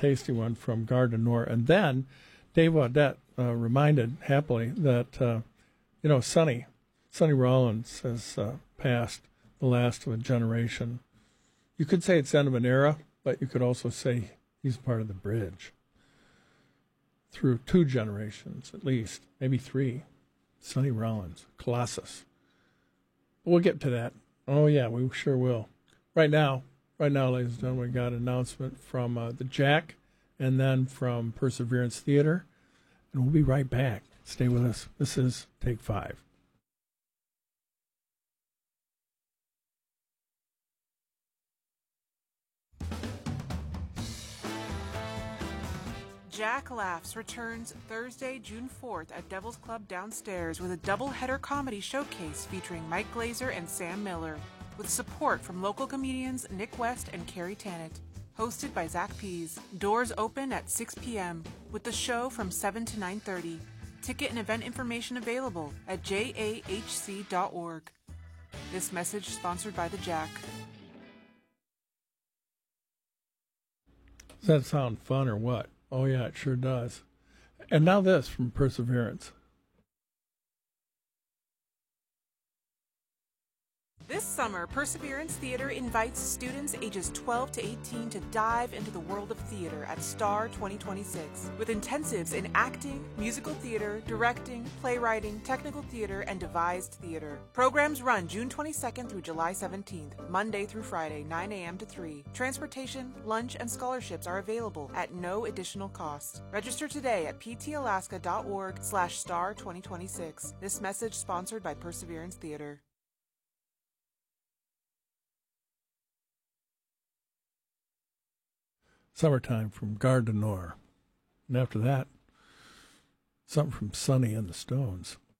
tasty one from Gare du Nord. And then Dave Audette reminded happily that, Sonny Rollins has passed, the last of a generation. You could say it's the end of an era, but you could also say he's part of the bridge through 2 generations at least, maybe 3. Sonny Rollins, Colossus. We'll get to that. Oh, yeah, we sure will. Right now, ladies and gentlemen, we got an announcement from the Jack and then from Perseverance Theater. And we'll be right back. Stay with us. This is Take 5. Jack Laughs returns Thursday, June 4th at Devil's Club downstairs with a double-header comedy showcase featuring Mike Glazer and Sam Miller, with support from local comedians Nick West and Carrie Tannant. Hosted by Zach Pease. Doors open at 6 p.m., with the show from 7 to 9:30. Ticket and event information available at jahc.org. This message sponsored by the Jack. Does that sound fun or what? Oh, yeah, it sure does. And now this from Perseverance. This summer, Perseverance Theater invites students ages 12 to 18 to dive into the world of theater at STAR 2026, with intensives in acting, musical theater, directing, playwriting, technical theater, and devised theater. Programs run June 22nd through July 17th, Monday through Friday, 9 a.m. to 3. Transportation, lunch, and scholarships are available at no additional cost. Register today at ptalaska.org/STAR 2026. This message sponsored by Perseverance Theater. Summertime from Gare du Nord. And after that, something from Sonny and the Stones.